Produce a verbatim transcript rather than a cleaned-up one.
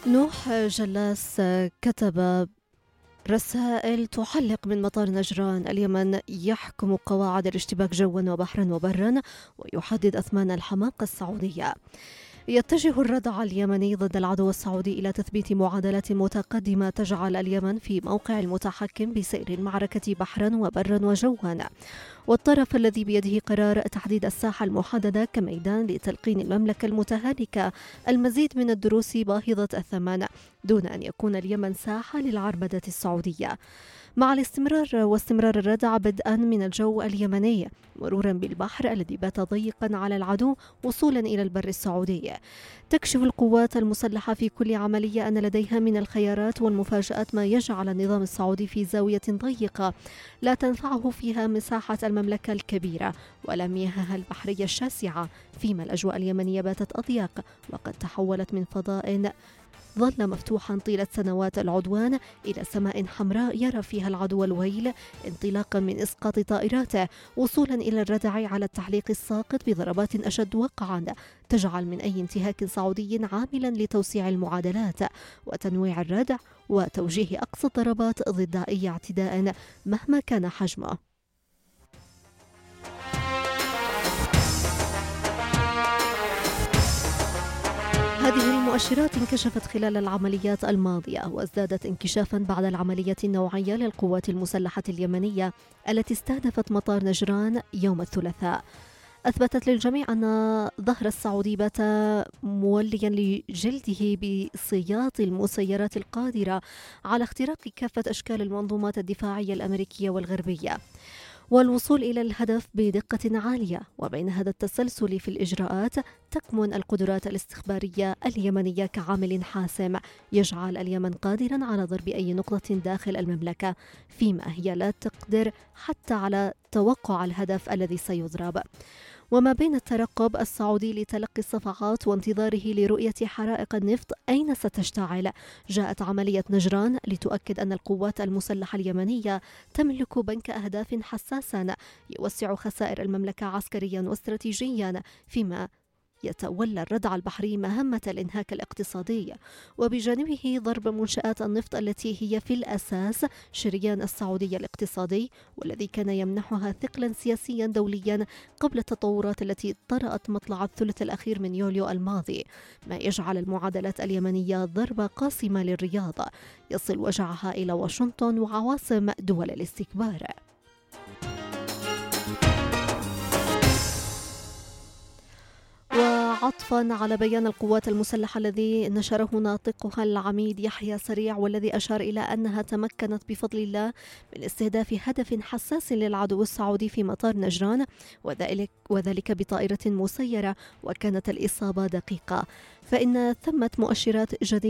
نوح جلاس كتب رسائل تعلق من مطار نجران اليمن يحكم قواعد الاشتباك جوا وبحرا وبرا ويحدد أثمان الحماقة السعودية. يتجه الردع اليمني ضد العدو السعودي إلى تثبيت معادلات متقدمة تجعل اليمن في موقع المتحكم بسير المعركة بحرا وبرا وجوا، والطرف الذي بيده قرار تحديد الساحة المحددة كميدان لتلقين المملكة المتهالكة المزيد من الدروس باهظة الثمن دون أن يكون اليمن ساحة للعربدة السعودية، مع الاستمرار واستمرار الردع بدءا من الجو اليمني مرورا بالبحر الذي بات ضيقا على العدو وصولا إلى البر السعودي. تكشف القوات المسلحة في كل عملية أن لديها من الخيارات والمفاجآت ما يجعل النظام السعودي في زاوية ضيقة لا تنفعه فيها مساحة المملكة الكبيرة ولا مياهها البحرية الشاسعة، فيما الأجواء اليمنية باتت أضيق وقد تحولت من فضاء ظل مفتوحا طيلة سنوات العدوان إلى سماء حمراء يرى فيها العدو الويل، انطلاقا من إسقاط طائراته وصولا إلى الردع على التحليق الساقط بضربات أشد وقعا تجعل من أي انتهاك سعودي عاملا لتوسيع المعادلات وتنويع الردع وتوجيه أقصى الضربات ضد أي اعتداء مهما كان حجمه. هذه المؤشرات انكشفت خلال العمليات الماضية وازدادت انكشافا بعد العملية النوعية للقوات المسلحة اليمنية التي استهدفت مطار نجران يوم الثلاثاء. أثبتت للجميع أن ظهر السعودي بات موليا لجلده بسياط المسيرات القادرة على اختراق كافة أشكال المنظومات الدفاعية الأمريكية والغربية والوصول إلى الهدف بدقة عالية. وبين هذا التسلسل في الإجراءات تكمن القدرات الاستخبارية اليمنية كعامل حاسم يجعل اليمن قادرا على ضرب أي نقطة داخل المملكة، فيما هي لا تقدر حتى على توقع الهدف الذي سيضرب. وما بين الترقب السعودي لتلقي الصفعات وانتظاره لرؤية حرائق النفط أين ستشتعل، جاءت عملية نجران لتؤكد أن القوات المسلحة اليمنية تملك بنك أهداف حساسا يوسع خسائر المملكة عسكريا واستراتيجيا، فيما يتولى الردع البحري مهمة الإنهاك الاقتصادي، وبجانبه ضرب منشآت النفط التي هي في الأساس شريان السعودية الاقتصادي والذي كان يمنحها ثقلا سياسيا دوليا قبل التطورات التي طرأت مطلع الثلث الأخير من يوليو الماضي، ما يجعل المعادلات اليمنية ضربة قاسمة للرياض يصل وجعها إلى واشنطن وعواصم دول الاستكبار. عطفا على بيان القوات المسلحة الذي نشره ناطقها العميد يحيى سريع والذي أشار إلى أنها تمكنت بفضل الله من استهداف هدف حساس للعدو السعودي في مطار نجران وذلك, وذلك بطائرة مسيرة وكانت الإصابة دقيقة، فإن ثمة مؤشرات جديدة